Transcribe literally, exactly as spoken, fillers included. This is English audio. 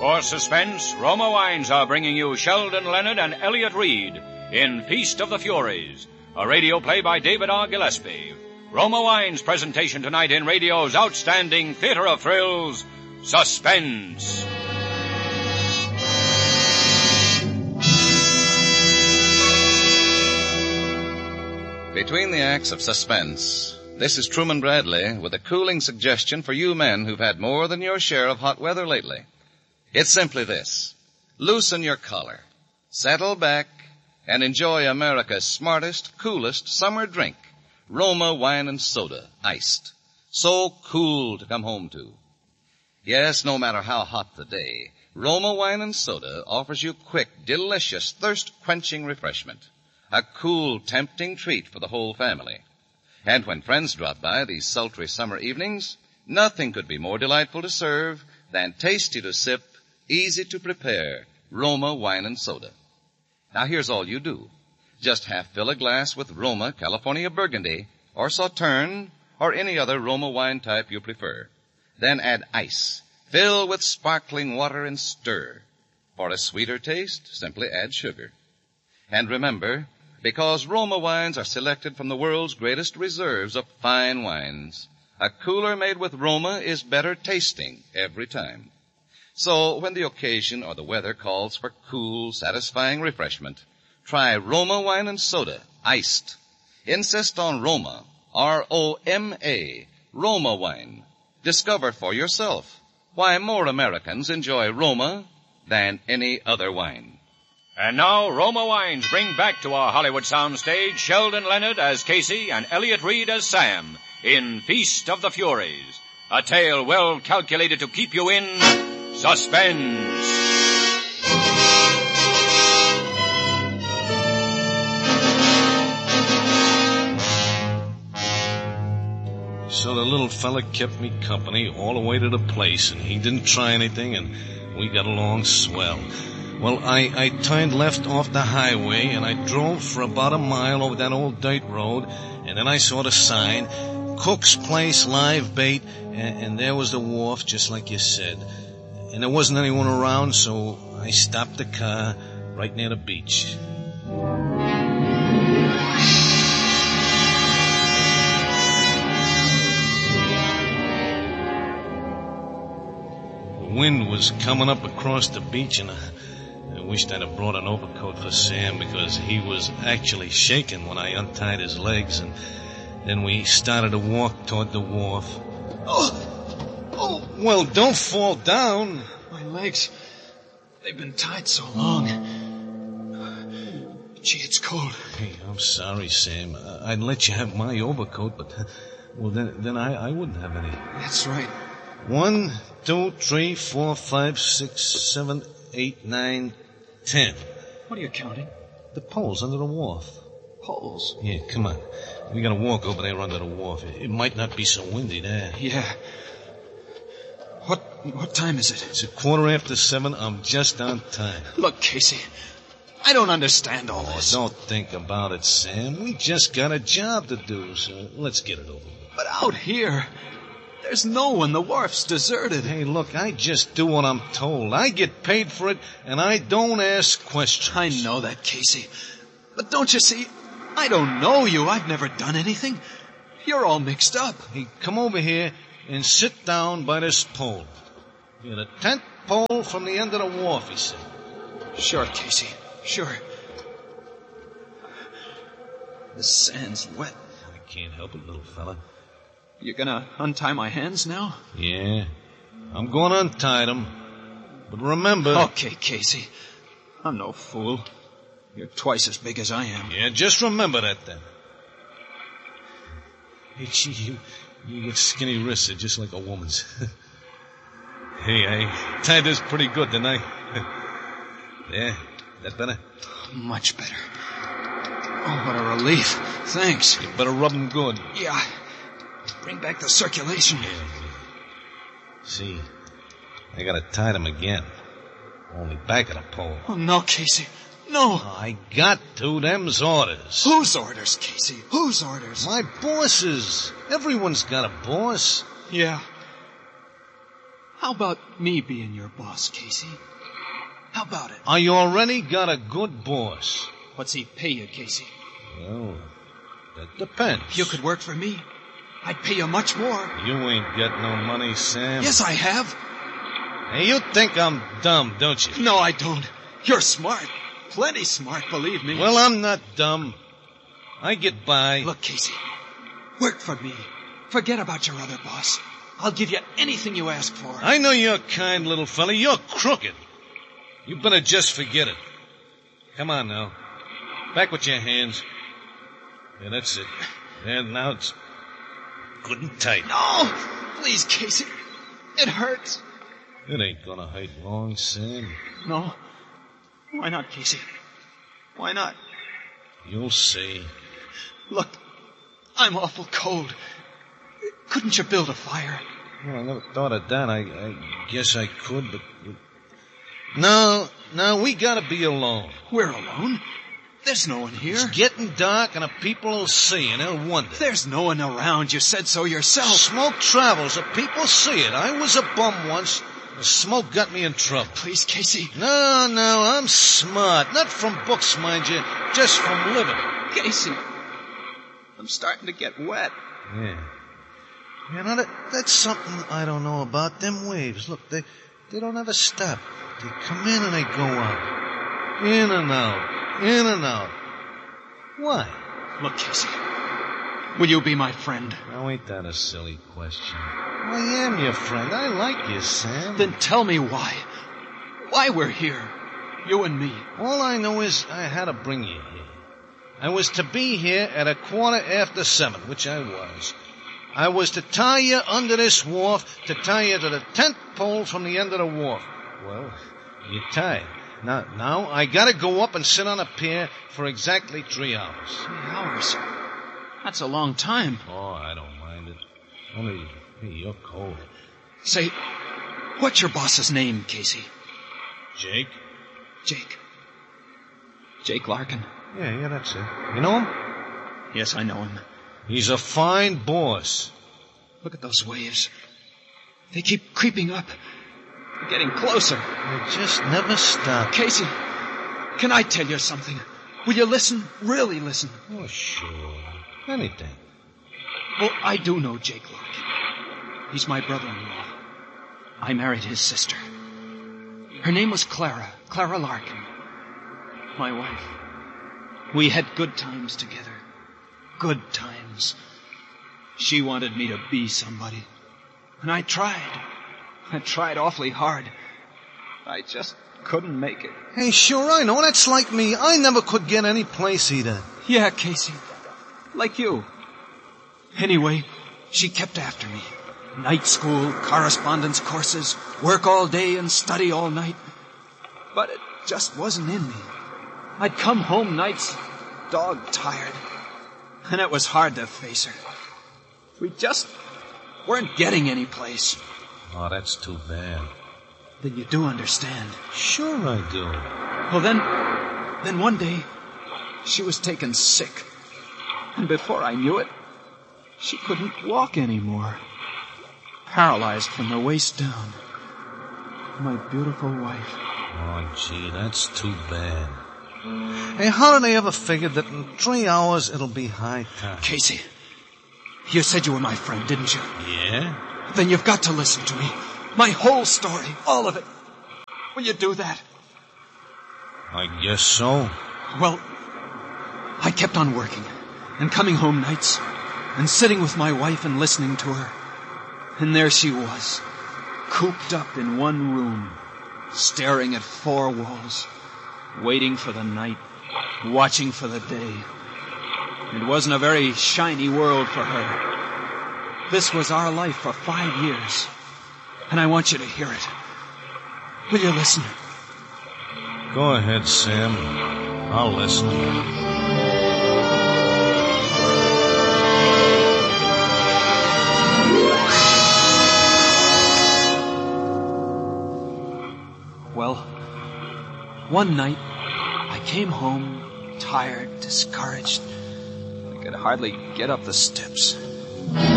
For suspense, Roma Wines are bringing you Sheldon Leonard and Elliot Reed in Feast of the Furies, a radio play by David R. Gillespie. Roma Wines' presentation tonight in radio's outstanding theater of thrills, Suspense. Between the acts of Suspense, this is Truman Bradley with a cooling suggestion for you men who've had more than your share of hot weather lately. It's simply this. Loosen your collar, settle back, and enjoy America's smartest, coolest summer drink, Roma Wine and Soda, iced. So cool to come home to. Yes, no matter how hot the day, Roma Wine and Soda offers you quick, delicious, thirst-quenching refreshment. A cool, tempting treat for the whole family. And when friends drop by these sultry summer evenings, nothing could be more delightful to serve than tasty to sip, easy to prepare, Roma Wine and Soda. Now here's all you do. Just half fill a glass with Roma California Burgundy, or Sauterne, or any other Roma wine type you prefer. Then add ice. Fill with sparkling water and stir. For a sweeter taste, simply add sugar. And remember, because Roma wines are selected from the world's greatest reserves of fine wines, a cooler made with Roma is better tasting every time. So when the occasion or the weather calls for cool, satisfying refreshment, try Roma Wine and Soda, iced. Insist on Roma, R O M A, Roma Wine. Discover for yourself why more Americans enjoy Roma than any other wine. And now, Roma Wines bring back to our Hollywood soundstage Sheldon Leonard as Casey and Elliot Reed as Sam in Feast of the Furies, a tale well calculated to keep you in suspense. So the little fella kept me company all the way to the place, and he didn't try anything, and we got along swell. Well, I, I turned left off the highway, and I drove for about a mile over that old dirt road, and then I saw the sign, Cook's Place Live Bait, and, and there was the wharf, just like you said. And there wasn't anyone around, so I stopped the car right near the beach. The wind was coming up across the beach, and I... I wished I'd have brought an overcoat for Sam, because he was actually shaking when I untied his legs, and then we started to walk toward the wharf. Oh! Oh! Well, don't fall down. My legs, they've been tied so long. Gee, it's cold. Hey, I'm sorry, Sam. I'd let you have my overcoat, but, well, then, then I, I wouldn't have any. That's right. One, two, three, four, five, six, seven, eight, nine, ten. What are you counting? The poles under the wharf. Poles? Yeah, come on. We gotta walk over there under the wharf. It might not be so windy there. Yeah. What what time is it? It's a quarter after seven. I'm just on time. Look, Casey, I don't understand all Oh, this. don't think about it, Sam. We just got a job to do, so let's get it over with. But out here, there's no one. The wharf's deserted. Hey, look, I just do what I'm told. I get paid for it, and I don't ask questions. I know that, Casey. But don't you see, I don't know you. I've never done anything. You're all mixed up. Hey, come over here and sit down by this pole. You're the tenth pole from the end of the wharf, he said. Sure, Casey, sure. The sand's wet. I can't help it, little fella. You're gonna untie my hands now? Yeah, I'm gonna untie them. But remember... Okay, Casey. I'm no fool. You're twice as big as I am. Yeah, just remember that then. Hey, gee, you, you got skinny wrists, they're just like a woman's. Hey, I tied this pretty good, didn't I? Yeah, that better? Much better. Oh, what a relief. Thanks. You better rub them good. Yeah. Bring back the circulation. Yeah, yeah. See, I gotta tie them again. Only back of the pole. Oh, no, Casey. No. I got to. Them's orders. Whose orders, Casey? Whose orders? My boss's. Everyone's got a boss. Yeah. How about me being your boss, Casey? How about it? I already got a good boss. What's he pay you, Casey? Well, that depends. If you could work for me, I'd pay you much more. You ain't got no money, Sam. Yes, I have. Hey, you think I'm dumb, don't you? No, I don't. You're smart. Plenty smart, believe me. Well, I'm not dumb. I get by. Look, Casey, work for me. Forget about your other boss. I'll give you anything you ask for. I know you're a kind little fella. You're crooked. You better just forget it. Come on now. Back with your hands. Yeah, that's it. And now it's good and tight. No! Please, Casey. It hurts. It ain't gonna hurt long, Sam. No. Why not, Casey? Why not? You'll see. Look, I'm awful cold. Couldn't you build a fire? Well, I never thought of that. I, I guess I could, but... No, no, we gotta be alone. We're alone? There's no one here. It's getting dark and the people will see and they'll wonder. There's no one around. You said so yourself. Smoke travels. The people see it. I was a bum once. The smoke got me in trouble. Please, Casey. No, no, I'm smart. Not from books, mind you. Just from living. Casey, I'm starting to get wet. Yeah. You know, that, that's something I don't know about them waves. Look, they, they don't ever stop. They come in and they go out. In and out. In and out. Why? Look, Casey, will you be my friend? Now, ain't that a silly question? I am your friend. I like you, Sam. Then tell me why. Why we're here. You and me. All I know is I had to bring you here. I was to be here at a quarter after seven, which I was. I was to tie you under this wharf, to tie you to the tent pole from the end of the wharf. Well, you're tied. Now, now I gotta go up and sit on a pier for exactly three hours. Three hours? That's a long time. Oh, I don't mind it. Only, hey, you're cold. Say, what's your boss's name, Casey? Jake? Jake. Jake Larkin. Yeah, yeah, that's it. You know him? Yes, I know him. He's a fine boss. Look at those waves. They keep creeping up. They're getting closer. They just never stop. Casey, can I tell you something? Will you listen? Really listen? Oh, sure. Anything. Well, I do know Jake Larkin. He's my brother-in-law. I married his sister. Her name was Clara. Clara Larkin. My wife. We had good times together. Good times. She wanted me to be somebody. And I tried. I tried awfully hard. I just couldn't make it. Hey, sure, I know. That's like me. I never could get any place either. Yeah, Casey. Like you. Anyway, she kept after me. Night school, correspondence courses, work all day and study all night. But it just wasn't in me. I'd come home nights dog-tired. And it was hard to face her. We just weren't getting any place. Oh, that's too bad. Then you do understand. Sure I do. Well, then, then one day, she was taken sick. And before I knew it, she couldn't walk anymore. Paralyzed from the waist down. My beautiful wife. Oh, gee, that's too bad. Hey, how did they ever figure that in three hours it'll be high time? Casey, you said you were my friend, didn't you? Yeah? Then you've got to listen to me. My whole story, all of it. Will you do that? I guess so. Well, I kept on working and coming home nights and sitting with my wife and listening to her. And there she was, cooped up in one room, staring at four walls, waiting for the night, watching for the day. It wasn't a very shiny world for her. This was our life for five years, and I want you to hear it. Will you listen? Go ahead, Sam. I'll listen. Well, one night, I came home, tired, discouraged. I could hardly get up the steps.